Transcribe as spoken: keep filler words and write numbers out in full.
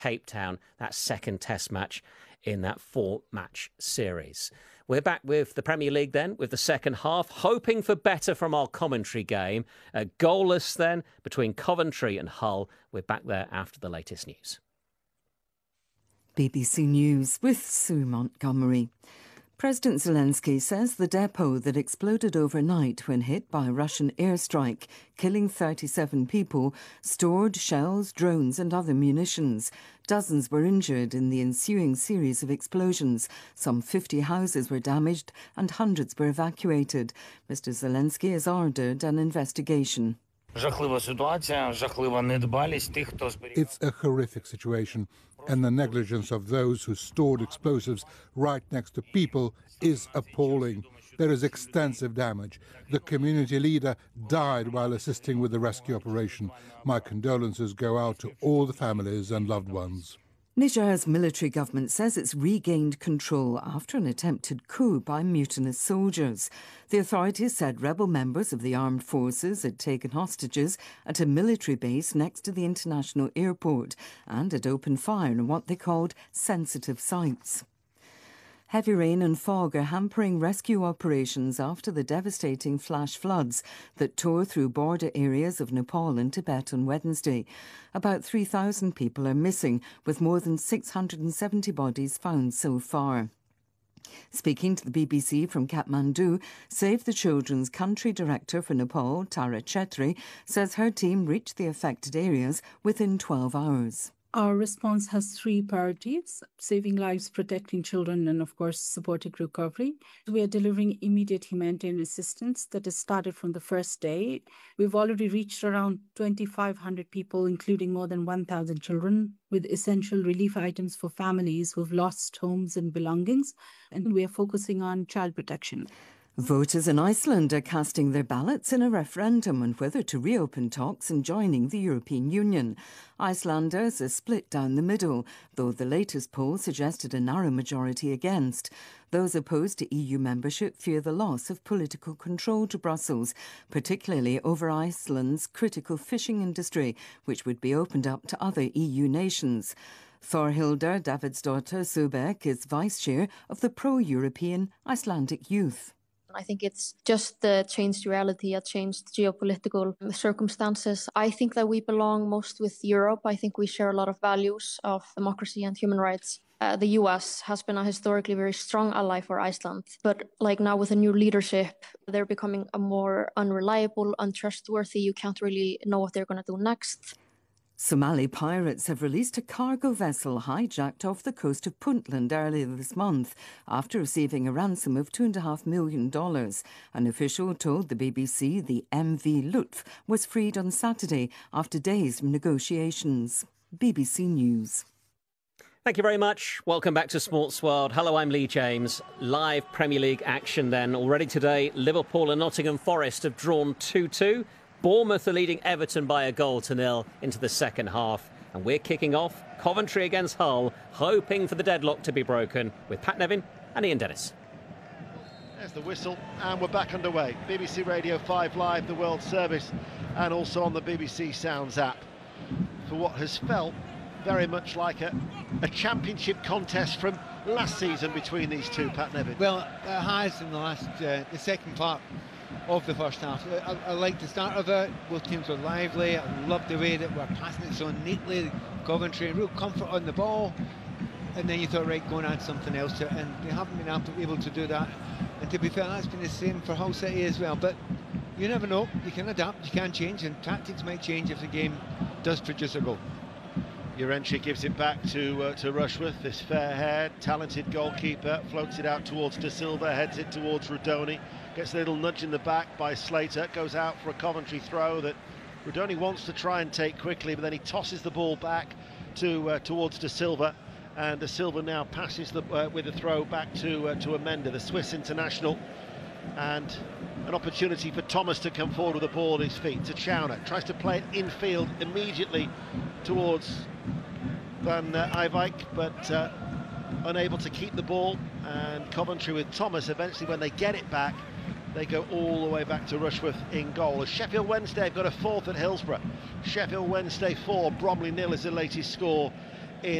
Cape Town, that second test match in that four-match series. We're back with the Premier League then, with the second half, hoping for better from our commentary game. Uh, goalless then between Coventry and Hull. We're back there after the latest news. B B C News with Sue Montgomery. President Zelensky says the depot that exploded overnight when hit by a Russian airstrike, killing thirty-seven people, stored shells, drones and other munitions. Dozens were injured in the ensuing series of explosions. Some fifty houses were damaged and hundreds were evacuated. Mister Zelensky has ordered an investigation. It's a horrific situation, and the negligence of those who stored explosives right next to people is appalling. There is extensive damage. The community leader died while assisting with the rescue operation. My condolences go out to all the families and loved ones. Niger's military government says it's regained control after an attempted coup by mutinous soldiers. The authorities said rebel members of the armed forces had taken hostages at a military base next to the international airport and had opened fire on what they called sensitive sites. Heavy rain and fog are hampering rescue operations after the devastating flash floods that tore through border areas of Nepal and Tibet on Wednesday. About three thousand people are missing, with more than six hundred seventy bodies found so far. Speaking to the B B C from Kathmandu, Save the Children's country director for Nepal, Tara Chetri, says her team reached the affected areas within twelve hours. Our response has three priorities: saving lives, protecting children, and of course supporting recovery. We are delivering immediate humanitarian assistance that has started from the first day. We've already reached around twenty-five hundred people, including more than one thousand children, with essential relief items for families who've lost homes and belongings. And we are focusing on child protection. Voters in Iceland are casting their ballots in a referendum on whether to reopen talks and joining the European Union. Icelanders are split down the middle, though the latest poll suggested a narrow majority against. Those opposed to E U membership fear the loss of political control to Brussels, particularly over Iceland's critical fishing industry, which would be opened up to other E U nations. Þórhildur Davidsdóttir Søberg is vice-chair of the pro-European Icelandic Youth. I think it's just the changed reality, a changed geopolitical circumstances. I think that we belong most with Europe. I think we share a lot of values of democracy and human rights. Uh, the U S has been a historically very strong ally for Iceland. But like now with a new leadership, they're becoming a more unreliable, untrustworthy. You can't really know what they're going to do next. Somali pirates have released a cargo vessel hijacked off the coast of Puntland earlier this month after receiving a ransom of two point five million dollars. An official told the B B C the M V Lutf was freed on Saturday after days of negotiations. B B C News. Thank you very much. Welcome back to Sports World. Hello, I'm Lee James. Live Premier League action then. Already today, Liverpool and Nottingham Forest have drawn two two. Bournemouth are leading Everton by a goal to nil into the second half. And we're kicking off Coventry against Hull, hoping for the deadlock to be broken with Pat Nevin and Ian Dennis. There's the whistle and we're back underway. B B C Radio five Live, the World Service, and also on the B B C Sounds app. For what has felt very much like a, a championship contest from last season between these two, Pat Nevin. Well, it has in the last, uh, the second part of the first half. I, I like the start of it. Both teams were lively. I love the way that we're passing it so neatly. Coventry, real comfort on the ball. And then you thought, right, go and add something else to it. And they haven't been able to do that. And to be fair, that's been the same for Hull City as well. But you never know. You can adapt, you can change, and tactics might change if the game does produce a goal. Urenchi gives it back to uh, to Rushworth, this fair-haired, talented goalkeeper, floats it out towards De Silva, heads it towards Rudoni, gets a little nudge in the back by Slater, goes out for a Coventry throw that Rudoni wants to try and take quickly, but then he tosses the ball back to uh, towards De Silva, and De Silva now passes the, uh, with a throw back to uh, to Amenda, the Swiss international, and an opportunity for Thomas to come forward with the ball at his feet. To Chowner, tries to play it infield immediately towards Van uh, Eyvijk, but uh, unable to keep the ball, and Coventry with Thomas, eventually when they get it back, they go all the way back to Rushworth in goal. As Sheffield Wednesday have got a fourth at Hillsborough. Sheffield Wednesday four, Bromley nil is the latest score